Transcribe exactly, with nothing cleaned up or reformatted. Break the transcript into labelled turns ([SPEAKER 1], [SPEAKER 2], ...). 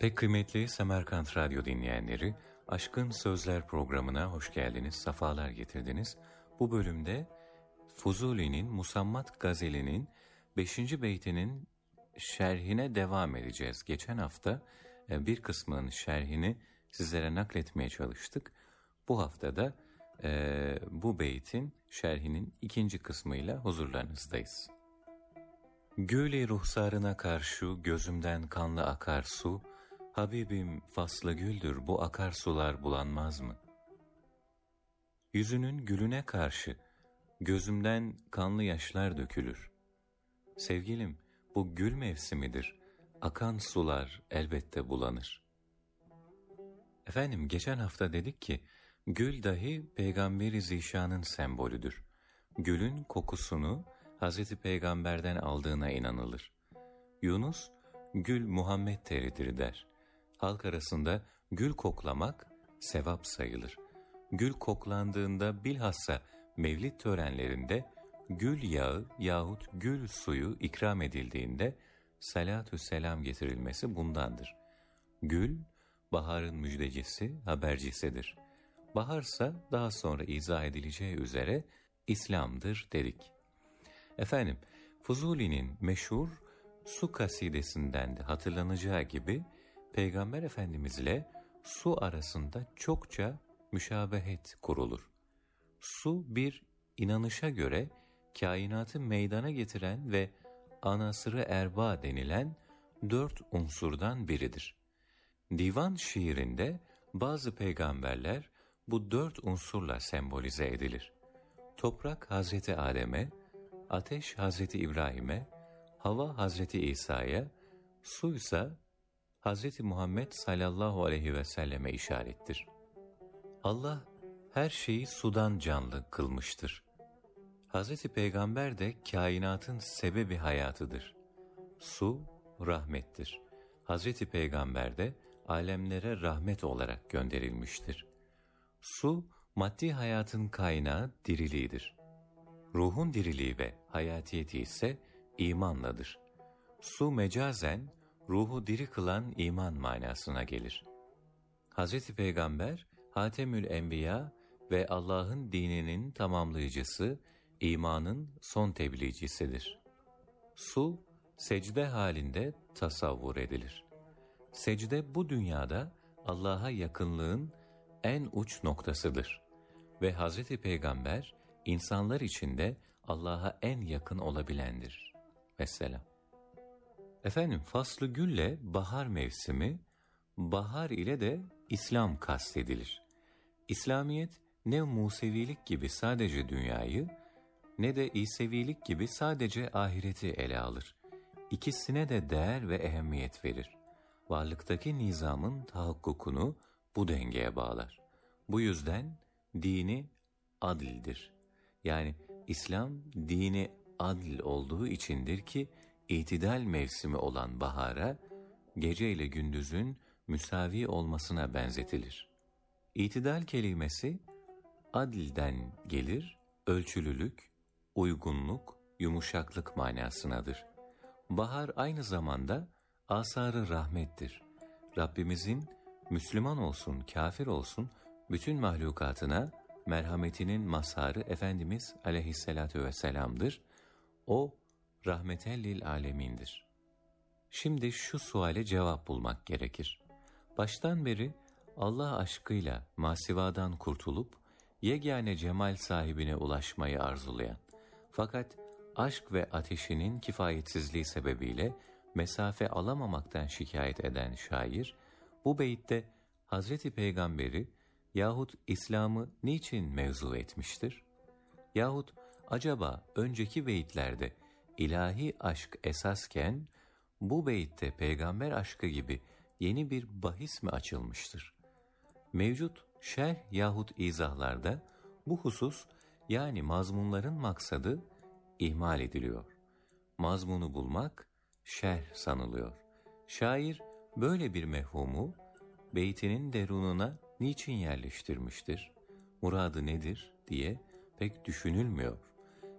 [SPEAKER 1] Pek kıymetli Semerkant Radyo dinleyenleri, Aşkın Sözler programına hoş geldiniz, sefalar getirdiniz. Bu bölümde Fuzuli'nin Musammat Gazeli'nin beşinci beytinin şerhine devam edeceğiz. Geçen hafta bir kısmının şerhini sizlere nakletmeye çalıştık. Bu hafta da e, bu beytin şerhinin ikinci kısmıyla huzurlarınızdayız. Gül-i ruhsarına karşı gözümden kanlı akar su, Habibim faslı güldür, bu akarsular bulanmaz mı? Yüzünün gülüne karşı gözümden kanlı yaşlar dökülür. Sevgilim, bu gül mevsimidir, akan sular elbette bulanır. Efendim, geçen hafta dedik ki, gül dahi Peygamber-i Zişan'ın sembolüdür. Gülün kokusunu Hazreti Peygamber'den aldığına inanılır. Yunus, gül Muhammed teridir der. Halk arasında gül koklamak sevap sayılır. Gül koklandığında bilhassa mevlid törenlerinde gül yağı yahut gül suyu ikram edildiğinde salatü selam getirilmesi bundandır. Gül, baharın müjdecisi, habercisidir. Baharsa daha sonra izah edileceği üzere İslam'dır dedik. Efendim, Fuzuli'nin meşhur su kasidesinden de hatırlanacağı gibi Peygamber Efendimiz ile su arasında çokça müşabehet kurulur. Su bir inanışa göre kainatı meydana getiren ve anasırı erba denilen dört unsurdan biridir. Divan şiirinde bazı peygamberler bu dört unsurla sembolize edilir. Toprak Hazreti Adem'e, ateş Hazreti İbrahim'e, hava Hazreti İsa'ya, su ise Hazreti Muhammed sallallahu aleyhi ve selleme işarettir. Allah her şeyi sudan canlı kılmıştır. Hazreti Peygamber de kainatın sebebi hayatıdır. Su rahmettir. Hazreti Peygamber de alemlere rahmet olarak gönderilmiştir. Su maddi hayatın kaynağı diriliğidir. Ruhun diriliği ve hayatiyeti ise imanladır. Su mecazen ruhu diri kılan iman manasına gelir. Hazreti Peygamber, Hatemül Enbiya ve Allah'ın dininin tamamlayıcısı, imanın son tebliğcisidir. Su, secde halinde tasavvur edilir. Secde bu dünyada Allah'a yakınlığın en uç noktasıdır. Ve Hazreti Peygamber, insanlar içinde Allah'a en yakın olabilendir. Vesselam. Efendim, faslı gülle bahar mevsimi, bahar ile de İslam kastedilir. İslamiyet ne Musevilik gibi sadece dünyayı, ne de İsevilik gibi sadece ahireti ele alır. İkisine de değer ve ehemmiyet verir. Varlıktaki nizamın tahakkukunu bu dengeye bağlar. Bu yüzden dini adildir. Yani İslam dini adil olduğu içindir ki, İtidal mevsimi olan bahara, gece ile gündüzün müsavi olmasına benzetilir. İtidal kelimesi, adilden gelir, ölçülülük, uygunluk, yumuşaklık manasınadır. Bahar aynı zamanda asar-ı rahmettir. Rabbimizin Müslüman olsun, kafir olsun, bütün mahlukatına merhametinin mazharı Efendimiz aleyhissalatu vesselam'dır. O, rahmetellil alemindir. Şimdi şu suale cevap bulmak gerekir. Baştan beri Allah aşkıyla masivadan kurtulup yegane cemal sahibine ulaşmayı arzulayan, fakat aşk ve ateşinin kifayetsizliği sebebiyle mesafe alamamaktan şikayet eden şair, bu beytte Hazreti Peygamber'i yahut İslam'ı niçin mevzu etmiştir? Yahut acaba önceki beyitlerde ilahi aşk esasken, bu beyitte peygamber aşkı gibi yeni bir bahis mi açılmıştır? Mevcut şerh yahut izahlarda bu husus, yani mazmunların maksadı ihmal ediliyor. Mazmunu bulmak şerh sanılıyor. Şair böyle bir mefhumu beytinin derununa niçin yerleştirmiştir? Muradı nedir diye pek düşünülmüyor.